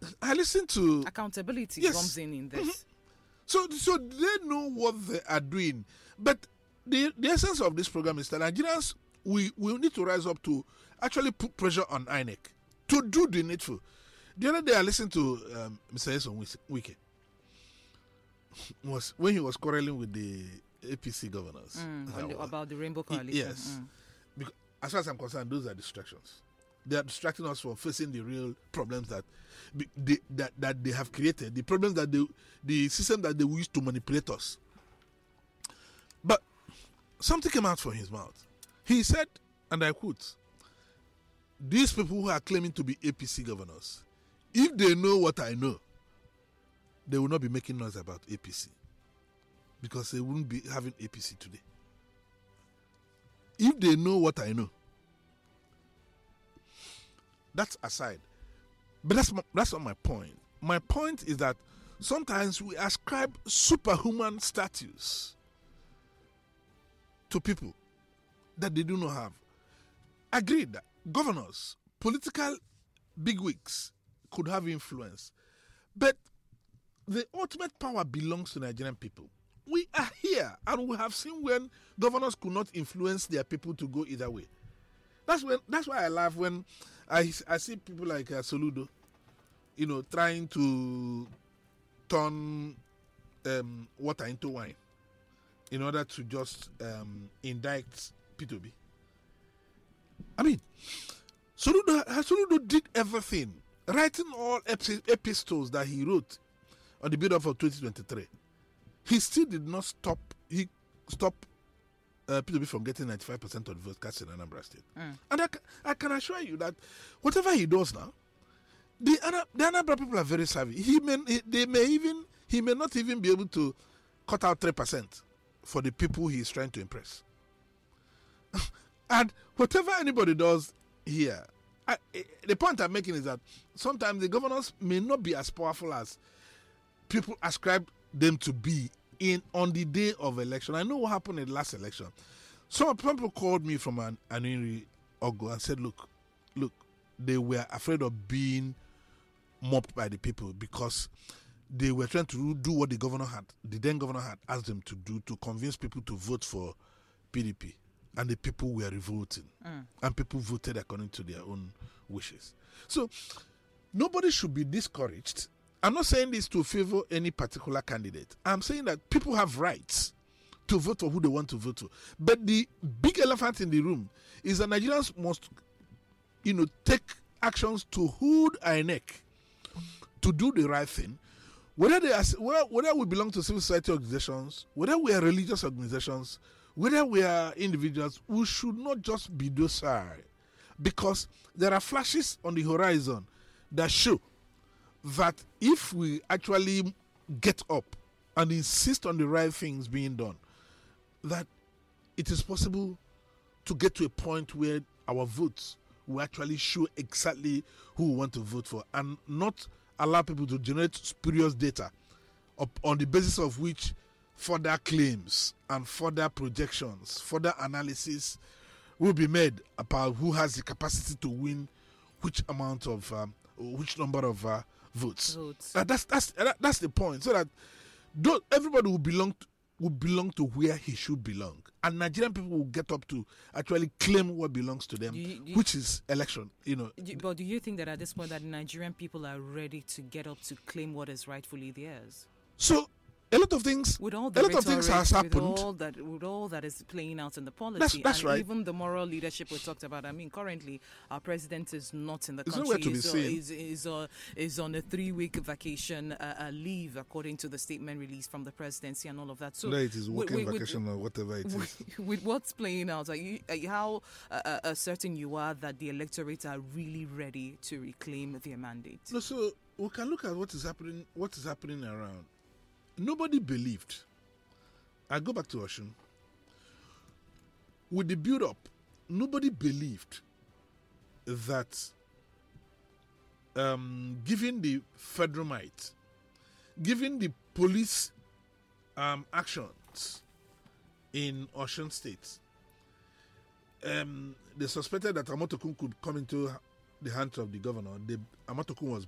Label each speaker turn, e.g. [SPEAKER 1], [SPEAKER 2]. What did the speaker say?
[SPEAKER 1] I listen to
[SPEAKER 2] accountability
[SPEAKER 1] Yes.
[SPEAKER 2] comes in this.
[SPEAKER 1] So they know what they are doing. But the essence of this program is that Nigerians, we need to rise up to actually put pressure on INEC to do the needful. The other day I listened to Mr. Eson Wike was when he was quarreling with the APC governors
[SPEAKER 2] About the Rainbow Coalition.
[SPEAKER 1] Yes, because as far as I'm concerned, those are distractions. They are distracting us from facing the real problems that they have created, the problems that the system that they use to manipulate us. But something came out from his mouth. He said, and I quote, "These people who are claiming to be APC governors, if they know what I know, they will not be making noise about APC because they wouldn't be having APC today. If they know what I know." That's aside. But that's not my point. My point is that sometimes we ascribe superhuman status to people that they do not have. Agreed that governors, political bigwigs could have influence. But the ultimate power belongs to Nigerian people. We are here and we have seen when governors could not influence their people to go either way. That's why I laugh when I see people like Soludo, trying to turn water into wine in order to just indict P2B. I mean, Soludo did everything, writing all epistles that he wrote on the build-up of 2023. He still did not stop. He stopped P2B from getting 95% of the votes cast in Anambra State. And I can assure you that whatever he does now, the Anambra people are very savvy. He may not even be able to cut out 3% for the people he is trying to impress. And whatever anybody does here, the point I'm making is that sometimes the governors may not be as powerful as people ascribe them to be on the day of election. I know what happened in the last election. Some people called me from an Ogo and said, look, they were afraid of being mobbed by the people because they were trying to do what the then governor had asked them to do to convince people to vote for PDP. And the people were revolting. And people voted according to their own wishes. So nobody should be discouraged. I'm not saying this to favor any particular candidate. I'm saying that people have rights to vote for who they want to vote for. But the big elephant in the room is that Nigerians must, take actions to hold INEC to do the right thing. Whether we belong to civil society organizations, whether we are religious organizations, whether we are individuals, we should not just be docile, because there are flashes on the horizon that show that if we actually get up and insist on the right things being done, that it is possible to get to a point where our votes will actually show exactly who we want to vote for and not allow people to generate spurious data on the basis of which further claims and further projections, further analysis will be made about who has the capacity to win which amount of which number of votes. That's the point, so that everybody will belong to where he should belong, and Nigerian people will get up to actually claim what belongs to them, which is election.
[SPEAKER 2] But do you think that at this point that Nigerian people are ready to get up to claim what is rightfully theirs?
[SPEAKER 1] So a lot of things has happened.
[SPEAKER 2] With all that is playing out in the policy,
[SPEAKER 1] that's right.
[SPEAKER 2] Even the moral leadership we talked about. I mean, currently our president is not in the
[SPEAKER 1] It's
[SPEAKER 2] country.
[SPEAKER 1] nowhere to be seen.
[SPEAKER 2] Is on a 3-week vacation leave, according to the statement released from the presidency and all of that. So
[SPEAKER 1] no, it is working vacation or whatever it is.
[SPEAKER 2] With what's playing out, how certain you are that the electorate are really ready to reclaim their mandate?
[SPEAKER 1] No, so we can look at what is happening around. Nobody believed. I go back to Oshun. With the build-up, nobody believed that given the federal might, given the police actions in Osun State, they suspected that Amotokun could come into the hands of the governor. Amotokun was